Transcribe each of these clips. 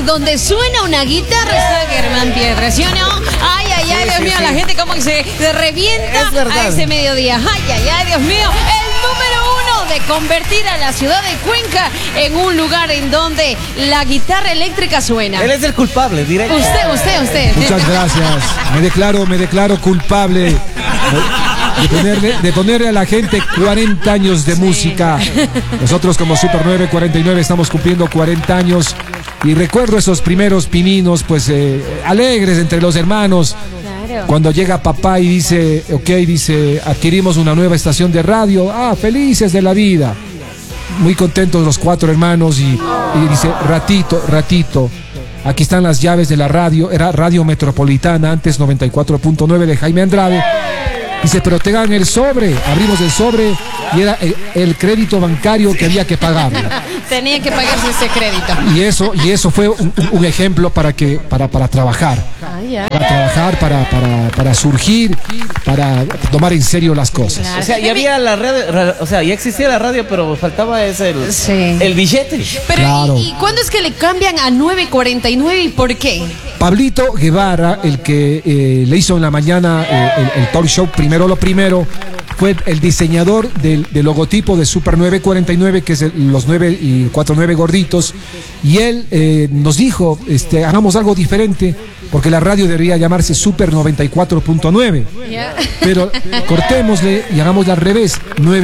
donde suena una guitarra está Germán Piedra, ¿sí o no? Ay, ay, ay, Dios mío, la gente como que se revienta a ese mediodía. Ay, ay, ay, Dios mío, el número 1 de convertir a la ciudad de Cuenca en un lugar en donde la guitarra eléctrica suena. Él es el culpable, directo. Usted. Muchas gracias. Me declaro culpable de ponerle a la gente 40 años de música. Nosotros como Super 949 estamos cumpliendo 40 años y recuerdo esos primeros pininos, pues alegres entre los hermanos. Claro. Cuando llega papá y dice, adquirimos una nueva estación de radio. Felices de la vida. Muy contentos los 4 hermanos y dice, ratito. Aquí están las llaves de la radio. Era Radio Metropolitana, antes 94.9 de Jaime Andrade. Dice, pero tengan el sobre. Abrimos el sobre y era el crédito bancario que había que pagar. Tenía que pagarse ese crédito. Y eso fue un ejemplo para trabajar. Para trabajar, para surgir, para tomar en serio las cosas. O sea, ya había la radio, o sea, ya existía la radio, pero faltaba el billete. Pero Claro. ¿y cuándo es que le cambian a 949 y por qué? Pablito Guevara, el que le hizo en la mañana el talk show Primero lo Primero, fue el diseñador del logotipo de Super 949, que es los 9 y 49 gorditos, y él nos dijo, hagamos algo diferente, porque la radio debería llamarse Super 94.9, pero cortémosle y hagámosle al revés,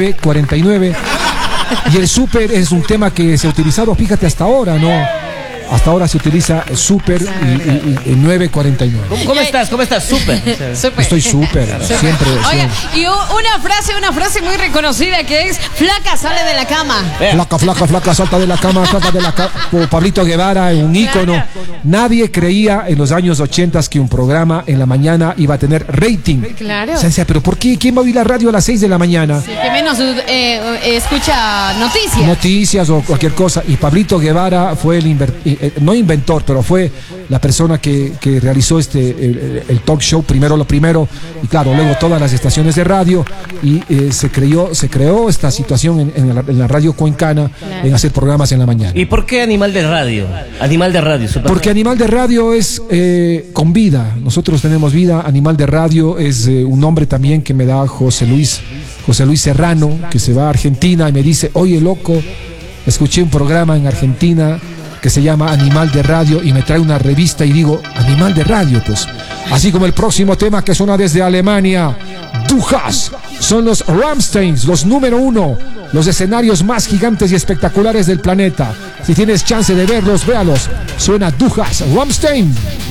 949, y el Super es un tema que se ha utilizado, fíjate, hasta ahora, ¿no? Hasta ahora se utiliza Super y 949. ¿Cómo estás? Súper. Estoy súper, siempre. Oiga, y una frase muy reconocida que es: flaca, sale de la cama. Flaca, salta de la cama, Como Pablito Guevara, un ícono. Nadie creía en los años 80 que un programa en la mañana iba a tener rating. Claro. O sea, decía, pero ¿por qué? ¿Quién va a oír la radio a las 6 de la mañana? Sí, que menos escucha noticias. Noticias o cualquier cosa. Y Pablito Guevara fue no inventor, pero fue la persona que realizó el talk show Primero lo Primero, y claro, luego todas las estaciones de radio, y se creó esta situación en la radio cuencana, claro, en hacer programas en la mañana. ¿Y por qué Animal de Radio? Porque Animal de Radio es con vida. Nosotros tenemos vida. Animal de Radio es un nombre también que me da José Luis Serrano, que se va a Argentina y me dice, oye, loco, escuché un programa en Argentina que se llama Animal de Radio, y me trae una revista y digo, Animal de Radio, pues. Así como el próximo tema que suena desde Alemania, Du Hast, son los Rammstein, los número 1, los escenarios más gigantes y espectaculares del planeta. Si tienes chance de verlos, véalos. Suena Du Hast, Rammstein.